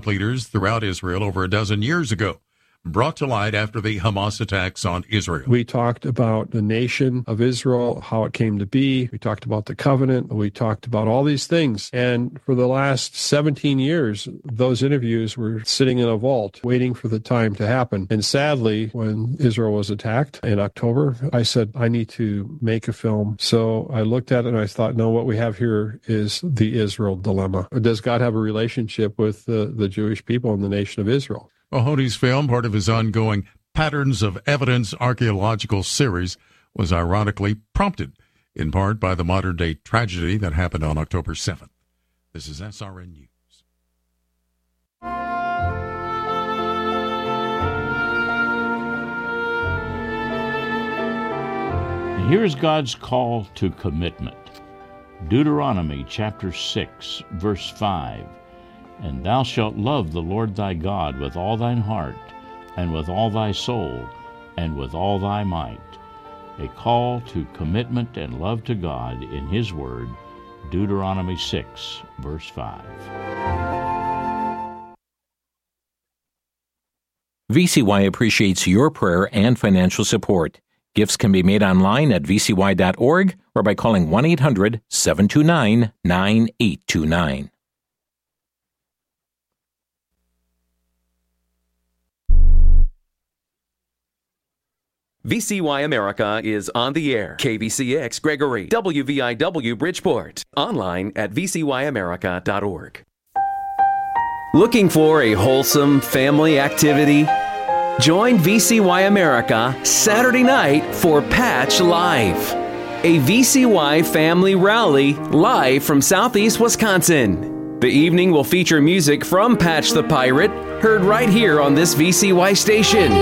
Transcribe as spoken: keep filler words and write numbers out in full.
leaders throughout Israel over a dozen years ago, brought to light after the Hamas attacks on Israel. We talked about the nation of Israel, how it came to be. We talked about the covenant. We talked about all these things. And for the last seventeen years, those interviews were sitting in a vault, waiting for the time to happen. And sadly, when Israel was attacked in October, I said, I need to make a film. So I looked at it and I thought, no, what we have here is the Israel dilemma. Does God have a relationship with the, the Jewish people and the nation of Israel? Mahoney's film, part of his ongoing Patterns of Evidence archaeological series, was ironically prompted in part by the modern-day tragedy that happened on October seventh. This is S R N News. Here's God's call to commitment. Deuteronomy chapter six, verse five. And thou shalt love the Lord thy God with all thine heart, and with all thy soul, and with all thy might. A call to commitment and love to God in His Word, Deuteronomy six, verse five. V C Y appreciates your prayer and financial support. Gifts can be made online at v c y dot org or by calling one eight hundred, seven two nine, nine eight two nine. V C Y America is on the air. K V C X Gregory, W V I W Bridgeport. Online at v c y america dot org. Looking for a wholesome family activity? Join V C Y America Saturday night for Patch Live, a V C Y family rally live from Southeast Wisconsin. The evening will feature music from Patch the Pirate, heard right here on this V C Y station.